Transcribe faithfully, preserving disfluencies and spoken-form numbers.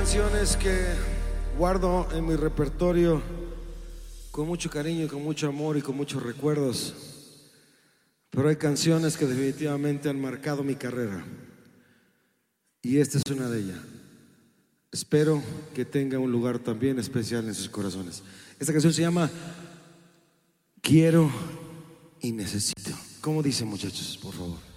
canciones que guardo en mi repertorio con mucho cariño y con mucho amor y con muchos recuerdos. Pero hay canciones que definitivamente han marcado mi carrera. Y esta es una de ellas. Espero que tenga un lugar también especial en sus corazones. Esta canción se llama Quiero y Necesito. ¿Cómo dicen, muchachos? Por favor.